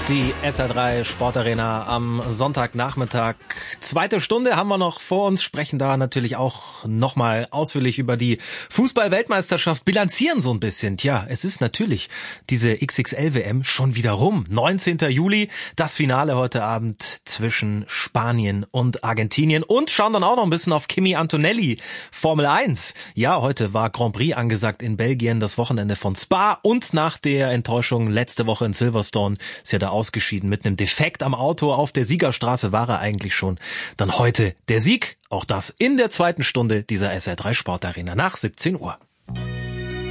Die SR3 Sportarena am Sonntagnachmittag. Zweite Stunde haben wir noch vor uns, sprechen da natürlich auch nochmal ausführlich über die Fußball-Weltmeisterschaft, bilanzieren so ein bisschen. Tja, es ist natürlich diese XXL-WM schon wieder rum. 19. Juli, das Finale heute Abend zwischen Spanien und Argentinien und schauen dann auch noch ein bisschen auf Kimi Antonelli, Formel 1. Ja, heute war Grand Prix angesagt in Belgien, das Wochenende von Spa und nach der Enttäuschung letzte Woche in Silverstone ist ja da ausgeschieden. Mit einem Defekt am Auto auf der Siegerstraße war er eigentlich schon. Dann heute der Sieg. Auch das in der zweiten Stunde dieser SR3 Sportarena nach 17 Uhr.